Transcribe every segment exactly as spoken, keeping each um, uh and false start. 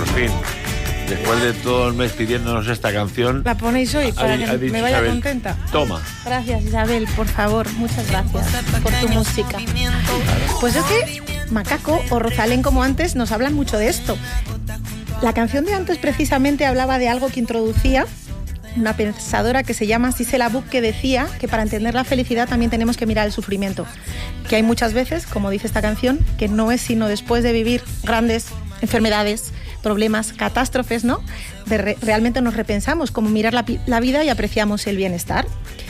por fin. Después de todo el mes pidiéndonos esta canción... La ponéis hoy para ha, que ha me vaya Isabel, contenta. Toma. Gracias, Isabel, por favor. Muchas gracias por tu música. Pues es que Macaco o Rosalén, como antes, nos hablan mucho de esto. La canción de antes precisamente hablaba de algo que introducía una pensadora que se llama Sisela Buck, que decía que para entender la felicidad también tenemos que mirar el sufrimiento. Que hay muchas veces, como dice esta canción, que no es sino después de vivir grandes enfermedades, problemas, catástrofes, ¿no? De re- realmente nos repensamos cómo mirar la, la vida y apreciamos el bienestar.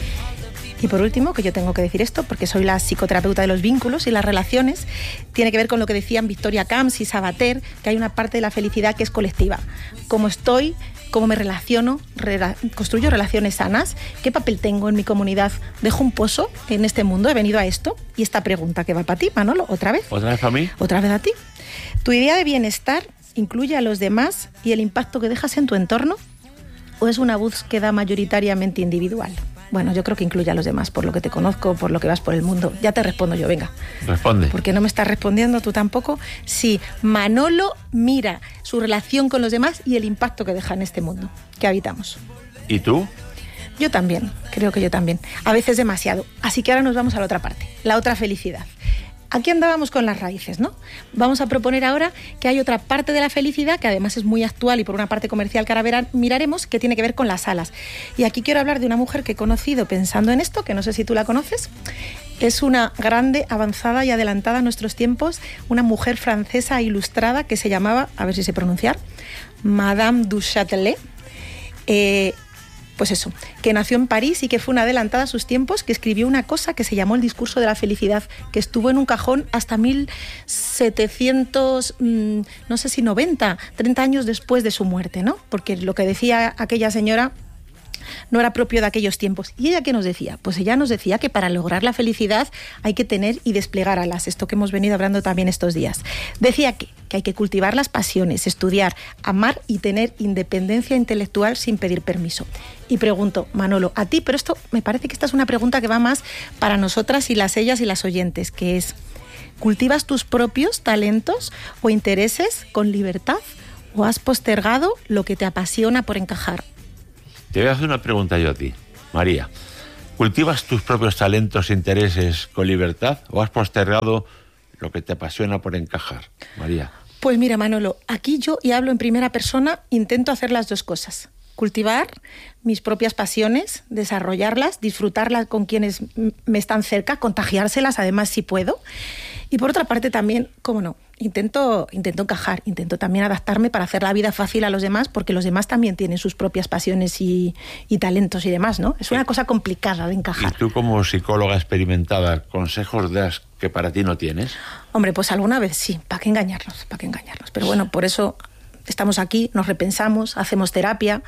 Y por último, que yo tengo que decir esto, porque soy la psicoterapeuta de los vínculos y las relaciones, tiene que ver con lo que decían Victoria Camps y Sabater, que hay una parte de la felicidad que es colectiva. Cómo estoy, cómo me relaciono, rela- construyo relaciones sanas, qué papel tengo en mi comunidad, dejo un pozo en este mundo, he venido a esto. Y esta pregunta que va para ti, Manolo, ¿otra vez? ¿Otra vez para mí? ¿Otra vez a ti? ¿Tu idea de bienestar incluye a los demás y el impacto que dejas en tu entorno? ¿O es una búsqueda mayoritariamente individual? Bueno, yo creo que incluye a los demás, por lo que te conozco, por lo que vas por el mundo. Ya te respondo yo, venga. Responde. Porque no me estás respondiendo tú tampoco. Sí, Manolo mira su relación con los demás y el impacto que deja en este mundo que habitamos. ¿Y tú? Yo también, creo que yo también. A veces demasiado. Así que ahora nos vamos a la otra parte, la otra felicidad. Aquí andábamos con las raíces, ¿no? Vamos a proponer ahora que hay otra parte de la felicidad, que además es muy actual y por una parte comercial que ahora verán, miraremos, que tiene que ver con las alas. Y aquí quiero hablar de una mujer que he conocido pensando en esto, que no sé si tú la conoces. Es una grande, avanzada y adelantada a nuestros tiempos, una mujer francesa ilustrada que se llamaba, a ver si sé pronunciar, Madame du Châtelet. Eh... Pues eso, que nació en París y que fue una adelantada a sus tiempos, que escribió una cosa que se llamó el discurso de la felicidad, que estuvo en un cajón hasta mil setecientos, mmm, no sé si noventa, treinta años después de su muerte, ¿no? Porque lo que decía aquella señora no era propio de aquellos tiempos. ¿Y ella qué nos decía? Pues ella nos decía que para lograr la felicidad hay que tener y desplegar alas, esto que hemos venido hablando también estos días. Decía que, que hay que cultivar las pasiones, estudiar, amar y tener independencia intelectual sin pedir permiso. Y pregunto, Manolo, a ti, pero esto me parece que esta es una pregunta que va más para nosotras y las ellas y las oyentes, que es, ¿cultivas tus propios talentos o intereses con libertad o has postergado lo que te apasiona por encajar? Te voy a hacer una pregunta yo a ti, María. ¿Cultivas tus propios talentos e intereses con libertad o has postergado lo que te apasiona por encajar, María? Pues mira, Manolo, aquí yo, y hablo en primera persona, intento hacer las dos cosas. Cultivar mis propias pasiones, desarrollarlas, disfrutarlas con quienes me están cerca, contagiárselas además si puedo. Y por otra parte también, cómo no, intento, intento encajar, intento también adaptarme para hacer la vida fácil a los demás, porque los demás también tienen sus propias pasiones y, y talentos y demás, ¿no? Es una cosa complicada de encajar. ¿Y tú como psicóloga experimentada, consejos das que para ti no tienes? Hombre, pues alguna vez sí, ¿para qué engañarnos? ¿Para qué engañarnos? Pero bueno, por eso estamos aquí, nos repensamos, hacemos terapia,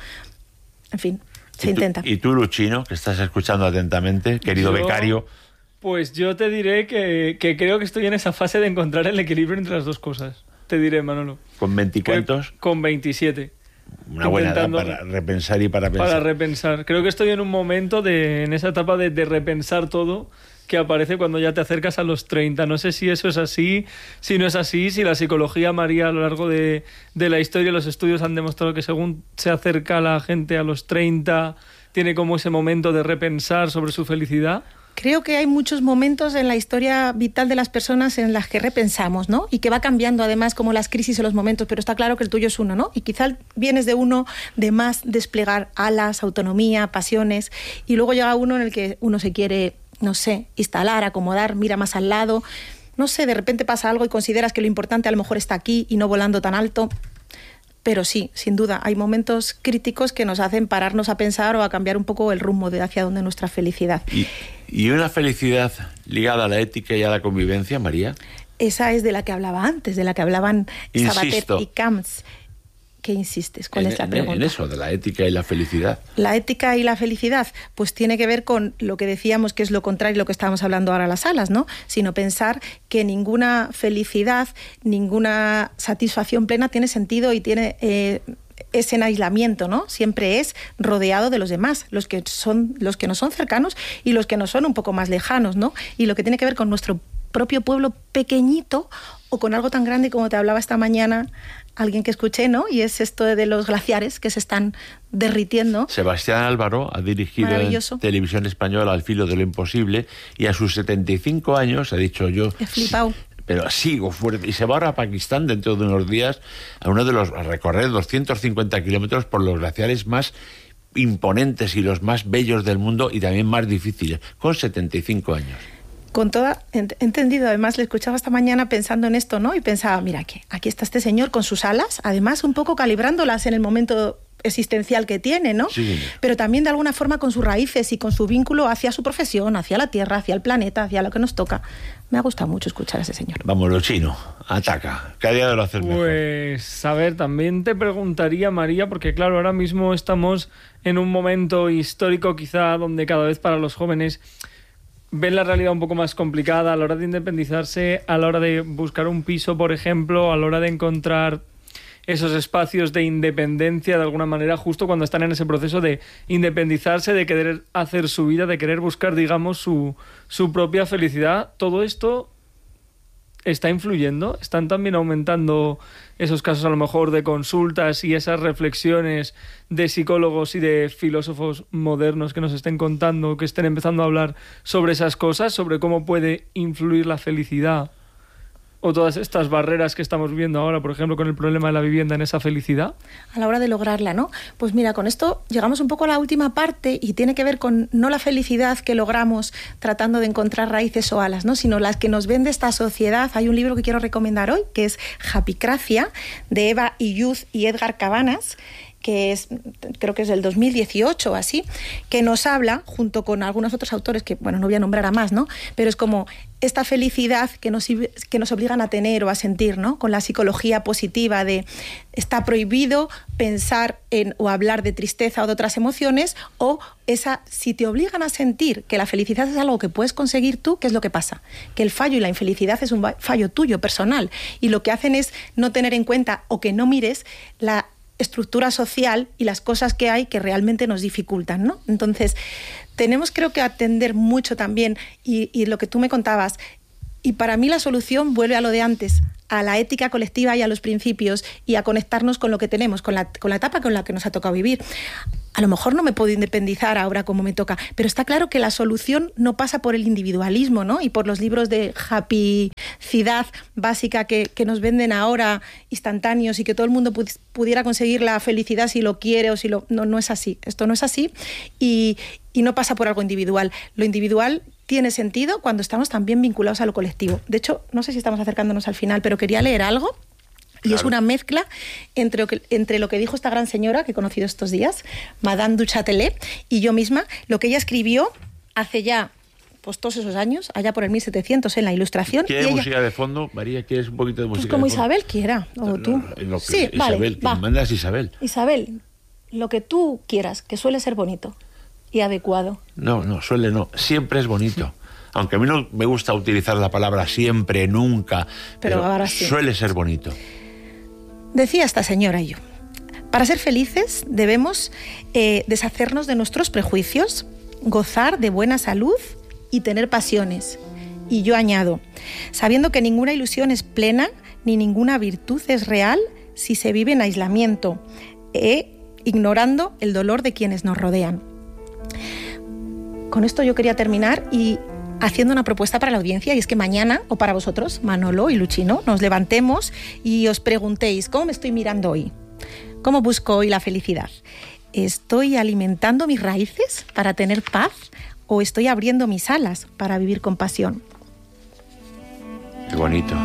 en fin, se ¿Y intenta. Tú, y tú, Luchino, que estás escuchando atentamente, querido Yo, becario... Pues yo te diré que, que creo que estoy en esa fase de encontrar el equilibrio entre las dos cosas. Te diré, Manolo. ¿Con veinticuantos? Con veintisiete. Una buena edad para repensar y para pensar. Para repensar. Creo que estoy en un momento, de, en esa etapa de, de repensar todo, que aparece cuando ya te acercas a los treinta. No sé si eso es así, si no es así, si la psicología, María, a lo largo de, de la historia, los estudios han demostrado que según se acerca la gente a los treinta, tiene como ese momento de repensar sobre su felicidad. Creo que hay muchos momentos en la historia vital de las personas en las que repensamos, ¿no? Y que va cambiando además como las crisis o los momentos, pero está claro que el tuyo es uno, ¿no? Y quizá vienes de uno de más desplegar alas, autonomía, pasiones, y luego llega uno en el que uno se quiere, no sé, instalar, acomodar, mira más al lado, no sé, de repente pasa algo y consideras que lo importante a lo mejor está aquí y no volando tan alto. Pero sí, sin duda, hay momentos críticos que nos hacen pararnos a pensar o a cambiar un poco el rumbo de hacia dónde nuestra felicidad. ¿Y, y una felicidad ligada a la ética y a la convivencia, María? Esa es de la que hablaba antes, de la que hablaban Sabater Insisto. y Camps. ¿Qué insistes? ¿Cuál en, es la en, pregunta? en eso, de la ética y la felicidad. La ética y la felicidad, pues tiene que ver con lo que decíamos que es lo contrario a lo que estábamos hablando ahora en las salas, ¿no? Sino pensar que ninguna felicidad, ninguna satisfacción plena tiene sentido y tiene eh, es en aislamiento, ¿no? Siempre es rodeado de los demás, los que son, los que nos son cercanos y los que nos son un poco más lejanos, ¿no? Y lo que tiene que ver con nuestro propio pueblo pequeñito o con algo tan grande como te hablaba esta mañana alguien que escuché, ¿no? Y es esto de los glaciares que se están derritiendo. Sebastián Álvaro ha dirigido en Televisión Española Al filo de lo imposible y a sus setenta y cinco años ha dicho yo... He flipado. Pero sigo fuerte. Y se va ahora a Pakistán dentro de unos días a uno de los a recorrer doscientos cincuenta kilómetros por los glaciares más imponentes y los más bellos del mundo y también más difíciles, con setenta y cinco años. Con toda, he entendido, además le escuchaba esta mañana pensando en esto, ¿no? Y pensaba, mira, aquí, aquí está este señor con sus alas, además un poco calibrándolas en el momento existencial que tiene, ¿no? Sí. Pero también de alguna forma con sus raíces y con su vínculo hacia su profesión, hacia la tierra, hacia el planeta, hacia lo que nos toca. Me ha gustado mucho escuchar a ese señor. Vamos, lo chino, ataca. Cada día lo haces mejor. Pues, a ver, también te preguntaría, María, porque claro, ahora mismo estamos en un momento histórico quizá donde cada vez para los jóvenes ven la realidad un poco más complicada a la hora de independizarse, a la hora de buscar un piso, por ejemplo, a la hora de encontrar esos espacios de independencia de alguna manera, justo cuando están en ese proceso de independizarse, de querer hacer su vida, de querer buscar, digamos, su, su propia felicidad. Todo esto está influyendo, están también aumentando esos casos a lo mejor de consultas y esas reflexiones de psicólogos y de filósofos modernos que nos estén contando, que estén empezando a hablar sobre esas cosas, sobre cómo puede influir la felicidad o todas estas barreras que estamos viendo ahora, por ejemplo, con el problema de la vivienda en esa felicidad. A la hora de lograrla, ¿no? Pues mira, con esto llegamos un poco a la última parte y tiene que ver con no la felicidad que logramos tratando de encontrar raíces o alas, ¿no? Sino las que nos vende esta sociedad. Hay un libro que quiero recomendar hoy, que es Happycracia, de Eva Illouz y Edgar Cabanas, que es, creo que es del dos mil dieciocho o así, que nos habla, junto con algunos otros autores, que, bueno, no voy a nombrar a más, ¿no? Pero es como esta felicidad que nos, que nos obligan a tener o a sentir, ¿no? Con la psicología positiva de está prohibido pensar en o hablar de tristeza o de otras emociones, o esa, si te obligan a sentir que la felicidad es algo que puedes conseguir tú, ¿qué es lo que pasa? Que el fallo y la infelicidad es un fallo tuyo, personal, y lo que hacen es no tener en cuenta o que no mires la estructura social y las cosas que hay que realmente nos dificultan, ¿no? Entonces, tenemos creo que atender mucho también, y, y lo que tú me contabas, y para mí la solución vuelve a lo de antes, a la ética colectiva y a los principios, y a conectarnos con lo que tenemos, con la, con la etapa con la que nos ha tocado vivir. A lo mejor no me puedo independizar ahora como me toca, pero está claro que la solución no pasa por el individualismo, ¿no? Y por los libros de happycidad básica que, que nos venden ahora, instantáneos, y que todo el mundo pu- pudiera conseguir la felicidad si lo quiere o si lo... No, no es así. Esto no es así y, y no pasa por algo individual. Lo individual tiene sentido cuando estamos también vinculados a lo colectivo. De hecho, no sé si estamos acercándonos al final, pero quería leer algo. Y claro, es una mezcla entre lo, que, entre lo que dijo esta gran señora que he conocido estos días, Madame du Châtelet, y yo misma, lo que ella escribió hace ya pues todos esos años, allá por el mil setecientos, en la Ilustración. ¿Quieres ella... música de fondo? María, ¿quieres un poquito de música pues como de fondo? Isabel quiera, o tú. Lo que, sí, Isabel, vale, que va. me mandas Isabel. Isabel, lo que tú quieras, que suele ser bonito y adecuado. No, no, suele no, siempre es bonito. Aunque a mí no me gusta utilizar la palabra siempre, nunca, pero, pero ahora sí. Suele ser bonito. Decía esta señora y yo, para ser felices debemos eh, deshacernos de nuestros prejuicios, gozar de buena salud y tener pasiones. Y yo añado, sabiendo que ninguna ilusión es plena ni ninguna virtud es real si se vive en aislamiento, e ignorando el dolor de quienes nos rodean. Con esto yo quería terminar y haciendo una propuesta para la audiencia, y es que mañana, o para vosotros, Manolo y Luchino, nos levantemos y os preguntéis, ¿cómo me estoy mirando hoy? ¿Cómo busco hoy la felicidad? ¿Estoy alimentando mis raíces para tener paz o estoy abriendo mis alas para vivir con pasión? Qué bonito.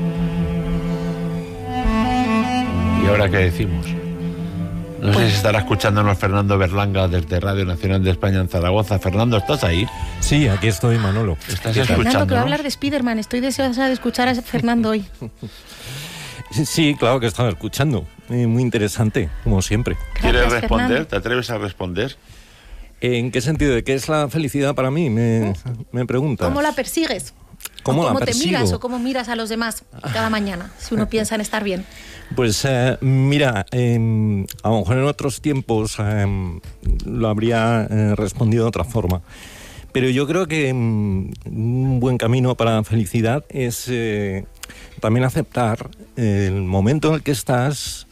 ¿Y ahora qué decimos? No pues, sé si estará escuchándonos Fernando Berlanga desde Radio Nacional de España en Zaragoza. Fernando, ¿estás ahí? Sí, aquí estoy, Manolo. ¿Estás escuchando? Fernando, que va a hablar de Spiderman. Estoy deseosa de escuchar a Fernando hoy. Sí, claro que estaba escuchando. Eh, muy interesante, como siempre. ¿Quieres Gracias, responder? Fernando. ¿Te atreves a responder? ¿En qué sentido? ¿De qué es la felicidad para mí? Me, me preguntas. ¿Cómo la persigues? ¿Cómo, ¿Cómo la te persigo? miras o cómo miras a los demás cada mañana, si uno piensa en estar bien? Pues eh, mira, eh, a lo mejor en otros tiempos eh, lo habría eh, respondido de otra forma. Pero yo creo que um, un buen camino para la felicidad es eh, también aceptar el momento en el que estás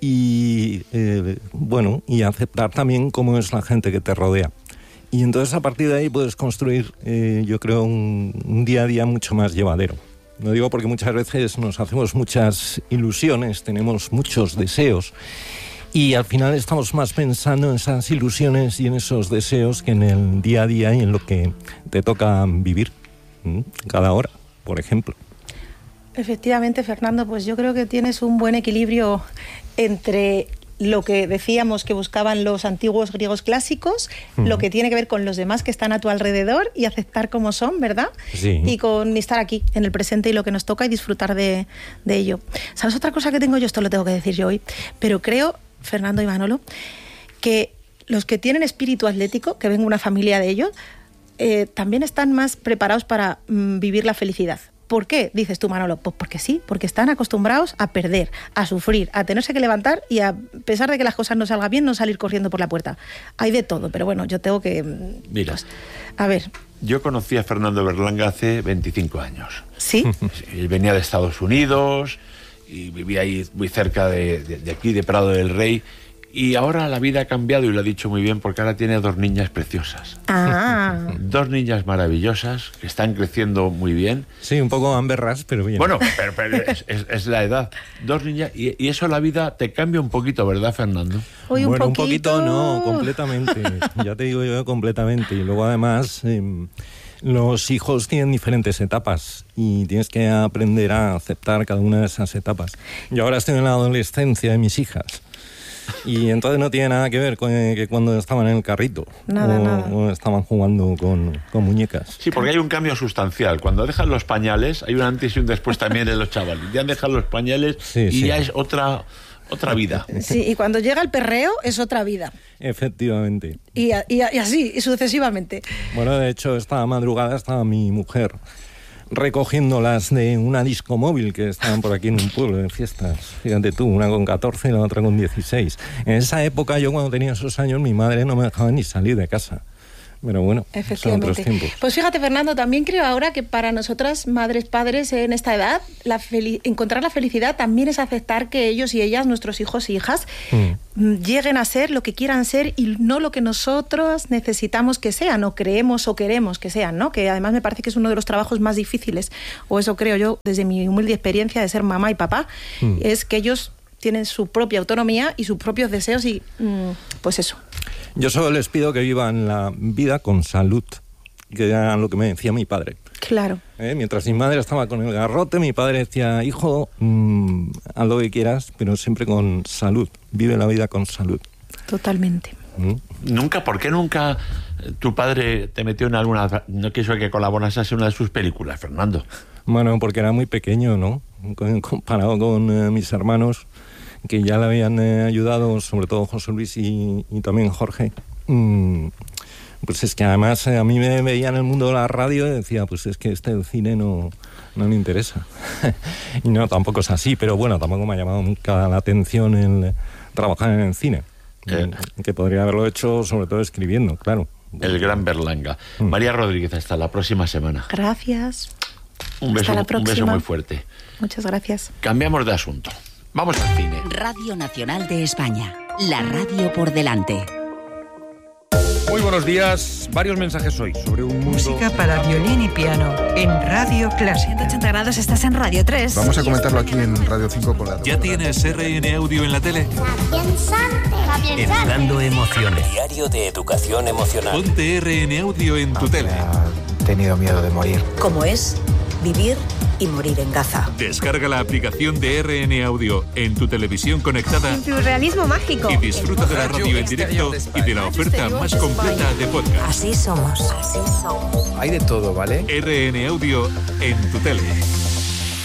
y, eh, bueno, y aceptar también cómo es la gente que te rodea. Y entonces a partir de ahí puedes construir, eh, yo creo, un, un día a día mucho más llevadero. Lo digo porque muchas veces nos hacemos muchas ilusiones, tenemos muchos deseos y al final estamos más pensando en esas ilusiones y en esos deseos que en el día a día y en lo que te toca vivir, ¿m? Cada hora, por ejemplo. Efectivamente, Fernando, pues yo creo que tienes un buen equilibrio entre lo que decíamos que buscaban los antiguos griegos clásicos, uh-huh. lo que tiene que ver con los demás que están a tu alrededor y aceptar como son, ¿verdad? Sí. Y con estar aquí, en el presente y lo que nos toca y disfrutar de, de ello. ¿Sabes otra cosa que tengo yo? Esto lo tengo que decir yo hoy. Pero creo, Fernando y Manolo, que los que tienen espíritu atlético, que venga una familia de ellos, eh, también están más preparados para mm, vivir la felicidad. ¿Por qué? Dices tú, Manolo. Pues porque sí, porque están acostumbrados a perder, a sufrir, a tenerse que levantar y a pesar de que las cosas no salgan bien, no salir corriendo por la puerta. Hay de todo, pero bueno, yo tengo que... Mira, pues, a ver. Yo conocí a Fernando Berlanga hace veinticinco años. ¿Sí? Él venía de Estados Unidos y vivía ahí muy cerca de, de, de aquí, de Prado del Rey. Y ahora la vida ha cambiado y lo ha dicho muy bien porque ahora tiene dos niñas preciosas. Ah. Dos niñas maravillosas que están creciendo muy bien. Sí, un poco amberras, pero bien. Bueno, pero, pero es, es, es la edad. Dos niñas y, y eso la vida te cambia un poquito, ¿verdad, Fernando? Hoy un bueno, poquito. un poquito no, completamente. Ya te digo yo, completamente. Y luego además... Eh, los hijos tienen diferentes etapas y tienes que aprender a aceptar cada una de esas etapas. Yo ahora estoy en la adolescencia de mis hijas y entonces no tiene nada que ver con que cuando estaban en el carrito nada, o, nada. o estaban jugando con, con muñecas. Sí, porque hay un cambio sustancial. Cuando dejan los pañales, hay un antes y un después también en los chavales. Ya dejan los pañales Sí, y sí. ya es otra... Otra vida. Sí, y cuando llega el perreo es otra vida. Efectivamente. Y, a, y, a, y así, y sucesivamente. Bueno, de hecho, esta madrugada estaba mi mujer recogiéndolas de una disco móvil que estaban por aquí en un pueblo de fiestas. Fíjate tú, una con catorce y la otra con dieciséis. En esa época, yo cuando tenía esos años, mi madre no me dejaba ni salir de casa. Pero bueno, son otros tiempos. Pues fíjate, Fernando, también creo ahora que para nosotras, madres, padres, en esta edad, la fel- encontrar la felicidad también es aceptar que ellos y ellas, nuestros hijos e hijas, mm. lleguen a ser lo que quieran ser y no lo que nosotros necesitamos que sean, o creemos o queremos que sean, ¿no? Que además me parece que es uno de los trabajos más difíciles, o eso creo yo, desde mi humilde experiencia de ser mamá y papá, mm. es que ellos tienen su propia autonomía y sus propios deseos y mm, pues eso. Yo solo les pido que vivan la vida con salud, que era lo que me decía mi padre. Claro. ¿Eh? Mientras mi madre estaba con el garrote, mi padre decía, hijo, mmm, haz lo que quieras, pero siempre con salud. Vive la vida con salud. Totalmente. ¿Mm? Nunca, ¿por qué nunca tu padre te metió en alguna... No quiso que colaborases en una de sus películas, Fernando? Bueno, porque era muy pequeño, ¿no? Comparado con eh, mis hermanos, que ya le habían eh, ayudado, sobre todo José Luis y, y también Jorge. Mm, pues es que además eh, a mí me veía en el mundo de la radio y decía, pues es que este el cine no, no me interesa. Y no, tampoco es así, pero bueno, tampoco me ha llamado nunca la atención el trabajar en el cine. Eh. Que podría haberlo hecho sobre todo escribiendo, claro. El gran Berlanga. Mm. María Rodríguez, hasta la próxima semana. Gracias. Un beso, hasta la próxima. Un beso muy fuerte. Muchas gracias. Cambiamos de asunto. Vamos al cine. Radio Nacional de España. La radio por delante. Muy buenos días. Varios mensajes hoy sobre un mundo... Música para violín y piano en Radio Clásica. ciento ochenta grados, estás en Radio tres. Vamos a comentarlo aquí en Radio cinco con la... ¿Ya tienes R N Audio en la tele? Educando emociones. Diario de educación emocional. Ponte R N Audio en tu tele. He tenido miedo de morir. ¿Cómo es vivir y morir en Gaza? Descarga la aplicación de R N Audio en tu televisión conectada. Surrealismo mágico. Y disfruta de la radio en directo y de la oferta más completa de podcast. Así somos. Así somos. Hay de todo, ¿vale? R N Audio en tu tele.